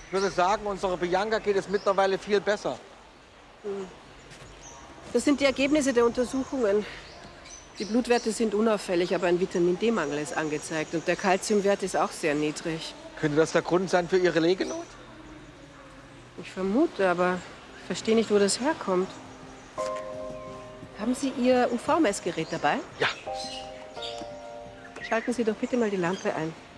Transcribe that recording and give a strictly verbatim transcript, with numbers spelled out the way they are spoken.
Ich würde sagen, unserer Bianca geht es mittlerweile viel besser. Das sind die Ergebnisse der Untersuchungen. Die Blutwerte sind unauffällig, aber ein Vitamin-D-Mangel ist angezeigt. Und der Kalziumwert ist auch sehr niedrig. Könnte das der Grund sein für Ihre Legenot? Ich vermute, aber ich verstehe nicht, wo das herkommt. Haben Sie Ihr U V-Messgerät dabei? Ja. Schalten Sie doch bitte mal die Lampe ein.